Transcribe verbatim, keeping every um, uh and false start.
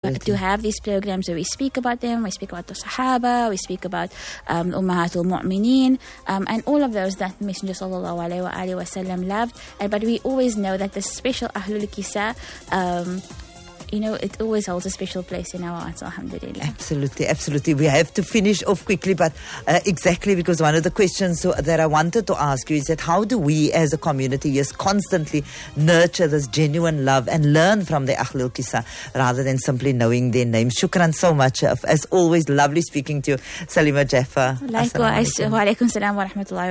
to have these programs where we speak about them, we speak about the Sahaba, we speak about um, Ummahatul Mu'mineen, um, and all of those that Messenger sallallahu alaihi wa alihi wasallam loved. And but we always know that the special Ahlul Kisa, um, you know, it always holds a special place in our hearts, alhamdulillah. Absolutely, absolutely. We have to finish off quickly, but uh, exactly because one of the questions so, that I wanted to ask you is that how do we as a community just constantly nurture this genuine love and learn from the Ahlul Kisa rather than simply knowing their names? Shukran so much. As always, lovely speaking to you, Salima Jaffer. Likewise. Wa alaikum salam wa rahmatullahi